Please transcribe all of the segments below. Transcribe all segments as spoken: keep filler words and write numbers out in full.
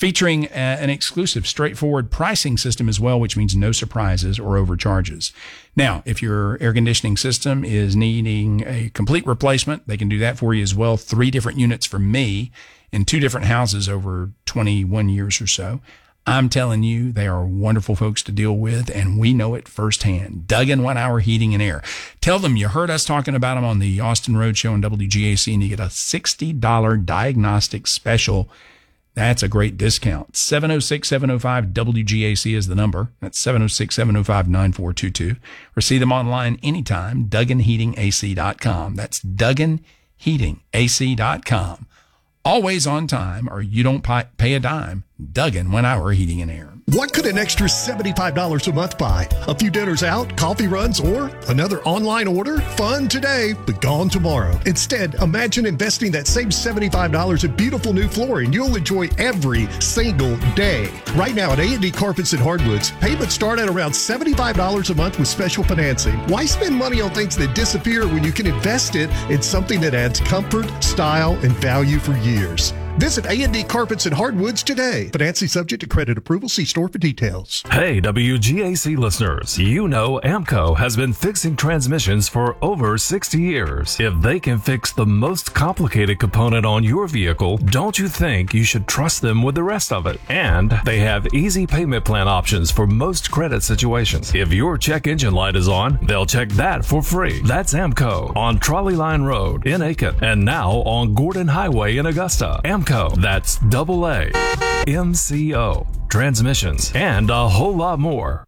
featuring a, an exclusive, straightforward pricing system as well, which means no surprises or overcharges. Now, if your air conditioning system is needing a complete replacement, they can do that for you as well. Three different units from me in two different houses over twenty-one years or so. I'm telling you, they are wonderful folks to deal with, and we know it firsthand. Duggan One Hour Heating and Air. Tell them you heard us talking about them on the Austin Road Show on W G A C, and you get a sixty dollars diagnostic special. That's a great discount. seven oh six, seven oh five, W G A C is the number. That's seven oh six, seven oh five, nine four two two. Or see them online anytime, Duggan Heating A C dot com. That's Duggan Heating A C dot com. Always on time, or you don't pay a dime. Duggan One Hour Heating and Air. What could an extra seventy-five dollars a month buy? A few dinners out, coffee runs, or another online order? Fun today, but gone tomorrow. Instead, imagine investing that same seventy-five dollars in beautiful new flooring you'll enjoy every single day. Right now at A and D Carpets and Hardwoods, payments start at around seventy-five dollars a month with special financing. Why spend money on things that disappear when you can invest it in something that adds comfort, style, and value for years? Visit A and D Carpets and Hardwoods today. Financing subject to credit approval. See store for details. Hey, W G A C listeners, you know AMCO has been fixing transmissions for over sixty years. If they can fix the most complicated component on your vehicle, don't you think you should trust them with the rest of it? And they have easy payment plan options for most credit situations. If your check engine light is on, they'll check that for free. That's AMCO on Trolley Line Road in Aiken, and now on Gordon Highway in Augusta. AMCO. That's double A M C O transmissions and a whole lot more.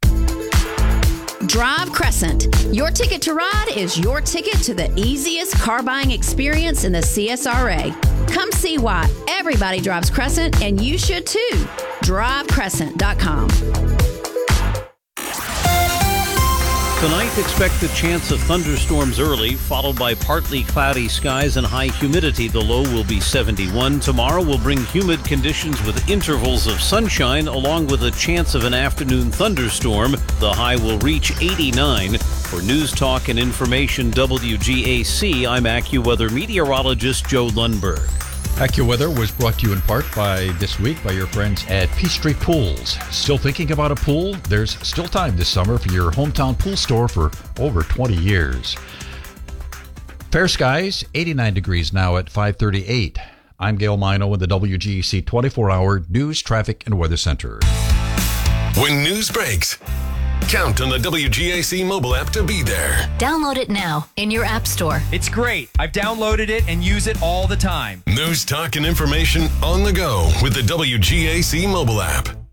Drive Crescent. Your ticket to ride is your ticket to the easiest car buying experience in the C S R A. Come see why everybody drives Crescent, and you should too. drive crescent dot com. Tonight, expect a chance of thunderstorms early, followed by partly cloudy skies and high humidity. The low will be seventy-one. Tomorrow will bring humid conditions with intervals of sunshine, along with a chance of an afternoon thunderstorm. The high will reach eighty-nine. For News Talk and Information W G A C, I'm AccuWeather meteorologist Joe Lundberg. AccuWeather was brought to you in part by this week by your friends at Peachtree Pools. Still thinking about a pool? There's still time this summer for your hometown pool store for over twenty years. Fair skies, eighty-nine degrees now at five thirty-eight. I'm Gail Mino in the W G E C twenty-four hour News, Traffic, and Weather Center. When news breaks, count on the W G A C mobile app to be there. Download it now in your app store. It's great. I've downloaded it and use it all the time. News, talk, and information on the go with the W G A C mobile app.